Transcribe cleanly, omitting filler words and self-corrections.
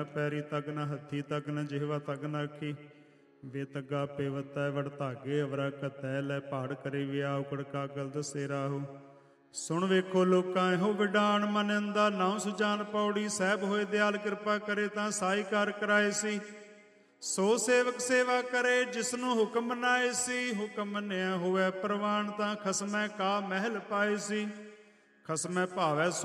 ਪੈਰੀ ਤਗਨ ਹੱਥੀ ਤਗਨ ਜਿਹਵਾ ਤਗਨ ਆਖੀ ਬੇਤਗਾ ਪੇਵਤੈ ਵੜ ਧਾਗੇ ਅਵਰਾ ਕਤੈ ਲੈ ਪਹਾੜ ਕਰੇ ਵਿਆ ਉਕੜ ਕਾਗਲ ਦਸੇ ਰਾਹੂ ਸੁਣ ਵੇਖੋ ਲੋਕਾਂ ਇਹੋ ਵਿਡਾਣ ਮਨ ਅੰਦਾ ਨਾਉ ਸੁਜਾਨ ਪੌੜੀ ਸਾਹਿਬ ਹੋਏ ਦਿਆਲ ਕਿਰਪਾ ਕਰੇ ਤਾਂ ਸਾਈ ਕਾਰ ਕਰਾਏ ਸੀ ਸੋ ਸੇਵਕ ਸੇਵਾ ਕਰੇ ਜਿਸਨੂੰ ਹੁਕਮ ਮਨਾਏ ਸੀ ਹੁਕਮ ਮੰਨਿਆ ਹੋਵੇ ਪ੍ਰਵਾਨ ਤਾਂ ਖਸਮੈ ਕਾ ਮਹਿਲ ਪਾਏ ਸੀ ਖਸਮੈ ਭਾਵੈ